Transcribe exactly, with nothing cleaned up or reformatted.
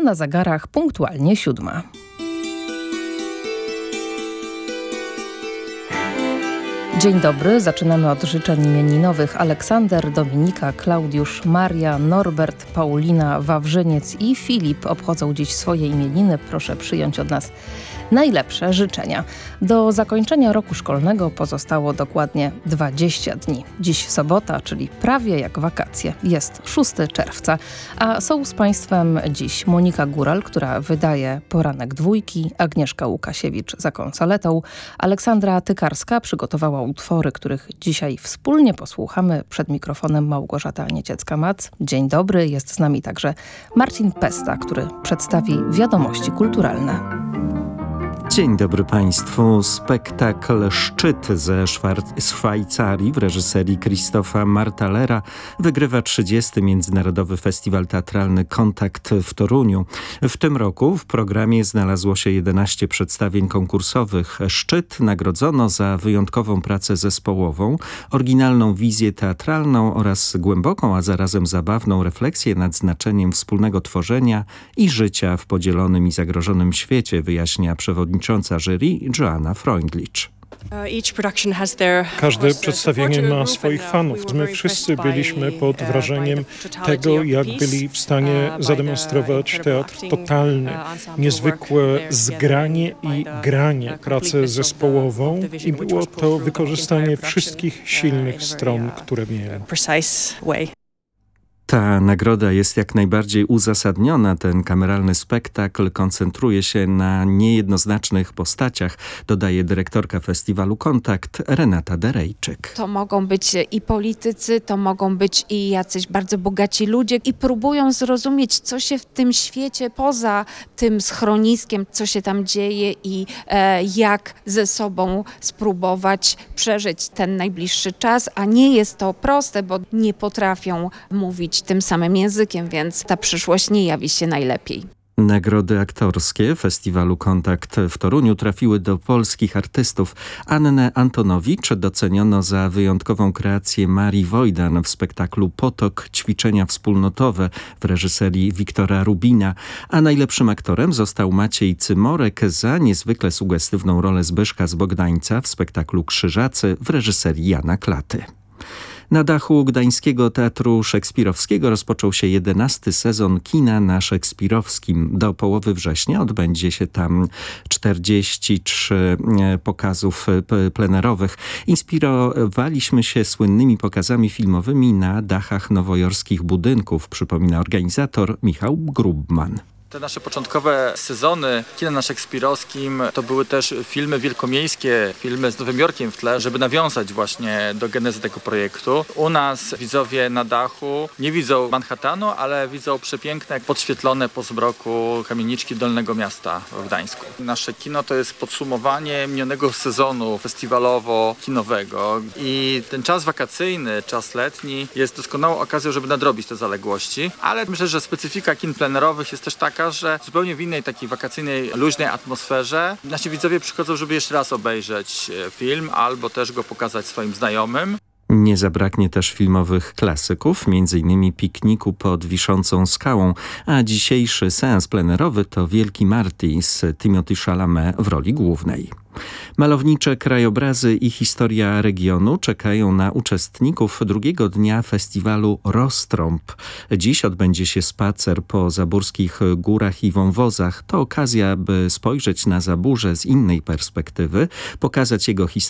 na zegarach punktualnie siódma. Dzień dobry, zaczynamy od życzeń imieninowych. Aleksander, Dominika, Klaudiusz, Maria, Norbert, Paulina, Wawrzyniec i Filip obchodzą dziś swoje imieniny. Proszę przyjąć od nas najlepsze życzenia. Do zakończenia roku szkolnego pozostało dokładnie dwadzieścia dni. Dziś sobota, czyli prawie jak wakacje. Jest szóstego czerwca, a są z Państwem dziś Monika Góral, która wydaje Poranek Dwójki, Agnieszka Łukasiewicz za konsoletą, Aleksandra Tykarska przygotowała utwory, których dzisiaj wspólnie posłuchamy. Przed mikrofonem Małgorzata Nieciecka-Mac. Dzień dobry, jest z nami także Marcin Pesta, który przedstawi wiadomości kulturalne. Dzień dobry Państwu. Spektakl Szczyt ze Szwar- Szwajcarii w reżyserii Christopha Martalera wygrywa trzydziesty Międzynarodowy Festiwal Teatralny Kontakt w Toruniu. W tym roku w programie znalazło się jedenaście przedstawień konkursowych. Szczyt nagrodzono za wyjątkową pracę zespołową, oryginalną wizję teatralną oraz głęboką, a zarazem zabawną refleksję nad znaczeniem wspólnego tworzenia i życia w podzielonym i zagrożonym świecie, wyjaśnia przewodnicząca jury Joanna Freundlich. Każde przedstawienie ma swoich fanów. My wszyscy byliśmy pod wrażeniem tego, jak byli w stanie zademonstrować teatr totalny, niezwykłe zgranie i granie, pracę zespołową i było to wykorzystanie wszystkich silnych stron, które mieli. Ta nagroda jest jak najbardziej uzasadniona. Ten kameralny spektakl koncentruje się na niejednoznacznych postaciach, dodaje dyrektorka festiwalu Kontakt Renata Derejczyk. To mogą być i politycy, to mogą być i jacyś bardzo bogaci ludzie i próbują zrozumieć, co się w tym świecie poza tym schroniskiem, co się tam dzieje i e, jak ze sobą spróbować przeżyć ten najbliższy czas, a nie jest to proste, bo nie potrafią mówić tym samym językiem, więc ta przyszłość nie jawi się najlepiej. Nagrody aktorskie Festiwalu Kontakt w Toruniu trafiły do polskich artystów. Annę Antonowicz doceniono za wyjątkową kreację Marii Wojdan w spektaklu Potok ćwiczenia wspólnotowe w reżyserii Wiktora Rubina, a najlepszym aktorem został Maciej Cymorek za niezwykle sugestywną rolę Zbyszka z Bogdańca w spektaklu Krzyżacy w reżyserii Jana Klaty. Na dachu Gdańskiego Teatru Szekspirowskiego rozpoczął się jedenasty sezon kina na szekspirowskim. Do połowy września odbędzie się tam czterdzieści trzy pokazów plenerowych. Inspirowaliśmy się słynnymi pokazami filmowymi na dachach nowojorskich budynków, przypomina organizator Michał Grubman. Te nasze początkowe sezony kina na szekspirowskim to były też filmy wielkomiejskie, filmy z Nowym Jorkiem w tle, żeby nawiązać właśnie do genezy tego projektu. U nas widzowie na dachu nie widzą Manhattanu, ale widzą przepiękne, podświetlone po zmroku kamieniczki Dolnego Miasta w Gdańsku. Nasze kino to jest podsumowanie minionego sezonu festiwalowo-kinowego i ten czas wakacyjny, czas letni jest doskonałą okazją, żeby nadrobić te zaległości, ale myślę, że specyfika kin plenerowych jest też taka, że zupełnie w innej takiej wakacyjnej, luźnej atmosferze nasi widzowie przychodzą, żeby jeszcze raz obejrzeć film albo też go pokazać swoim znajomym. Nie zabraknie też filmowych klasyków, między innymi Pikniku pod wiszącą skałą, a dzisiejszy seans plenerowy to Wielki Marty z Timothée Chalamet w roli głównej. Malownicze krajobrazy i historia regionu czekają na uczestników drugiego dnia festiwalu Roztrąb. Dziś odbędzie się spacer po zaborskich górach i wąwozach. To okazja, by spojrzeć na Zaburze z innej perspektywy, pokazać jego historię